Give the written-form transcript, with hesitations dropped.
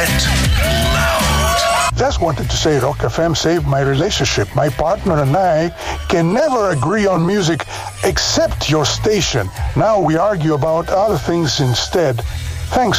Loud. Just wanted to say Rock FM saved my relationship. My partner and I can never agree on music except your station. Now we argue about other things instead. Thanks,